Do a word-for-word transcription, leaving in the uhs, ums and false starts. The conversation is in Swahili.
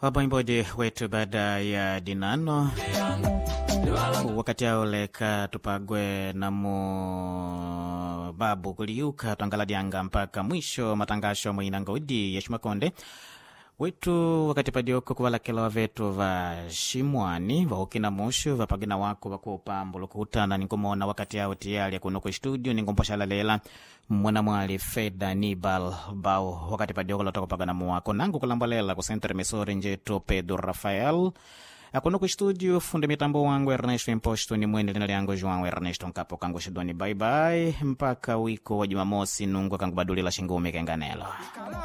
Wabaimboje wetu baada ya dinano wakati ya uleka tupagwe namu babu kuliuka tuangala dianga mpaka mwisho matangasho mwinanga udi ya Shumakonde wetu wakati padioko kuwala kila vetu va shimwani va ukina mushu va pagina wako wako upambulo kutana ninkumona wakati ya utiyali ya kunoko studio ninkumposha lalela mwana mwali Feda Nibal bao wakati padioko lotoko pagana mwako nangu kulambalela kusentere mesore njeto Pedro Rafael akunoko studio funde mitambo wangu Ernesto Imposto ni mwende lina liango João Ernesto nkapo kangu shidoni bye bye mpaka wiko wa Jumamosi nungu kangu baduli la shingume kenganelo.